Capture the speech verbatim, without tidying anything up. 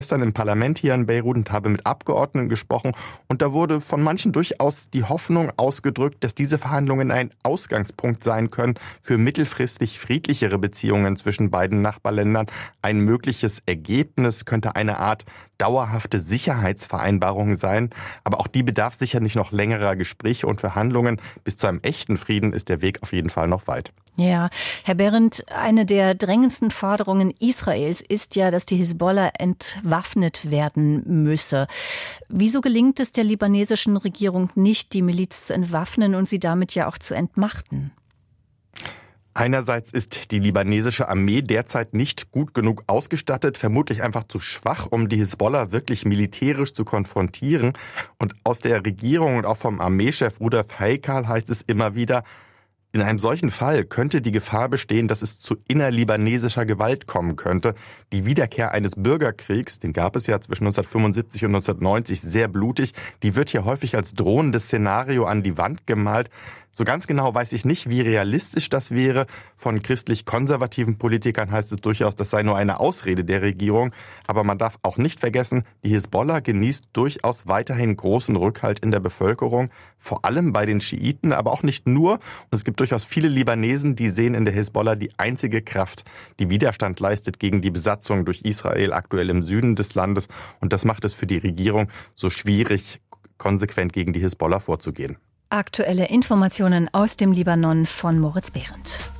gestern im Parlament hier in Beirut und habe mit Abgeordneten gesprochen. Und da wurde von manchen durchaus die Hoffnung ausgedrückt, dass diese Verhandlungen ein Ausgangspunkt sein können für mittelfristig friedlichere Beziehungen zwischen beiden Nachbarländern. Ein mögliches Ergebnis könnte eine Art dauerhafte Sicherheitsvereinbarung sein. Aber auch die bedarf sicher nicht noch längerer Gespräche und Verhandlungen. Bis zu einem echten Frieden ist der Weg auf jeden Fall noch weit. Ja, Herr Behrendt, eine der drängendsten Forderungen Israels ist ja, dass die Hisbollah entwaffnet werden müsse. Wieso gelingt es der libanesischen Regierung nicht, die Miliz zu entwaffnen und sie damit ja auch zu entmachten? Einerseits ist die libanesische Armee derzeit nicht gut genug ausgestattet, vermutlich einfach zu schwach, um die Hisbollah wirklich militärisch zu konfrontieren. Und aus der Regierung und auch vom Armeechef Rudolf Haikal heißt es immer wieder, in einem solchen Fall könnte die Gefahr bestehen, dass es zu innerlibanesischer Gewalt kommen könnte. Die Wiederkehr eines Bürgerkriegs, den gab es ja zwischen neunzehnhundertfünfundsiebzig und neunzehnhundertneunzig, sehr blutig, die wird hier häufig als drohendes Szenario an die Wand gemalt. So ganz genau weiß ich nicht, wie realistisch das wäre. Von christlich-konservativen Politikern heißt es durchaus, das sei nur eine Ausrede der Regierung. Aber man darf auch nicht vergessen, die Hisbollah genießt durchaus weiterhin großen Rückhalt in der Bevölkerung. Vor allem bei den Schiiten, aber auch nicht nur. Und es gibt durchaus viele Libanesen, die sehen in der Hisbollah die einzige Kraft, die Widerstand leistet gegen die Besatzung durch Israel aktuell im Süden des Landes. Und das macht es für die Regierung so schwierig, konsequent gegen die Hisbollah vorzugehen. Aktuelle Informationen aus dem Libanon von Moritz Behrendt.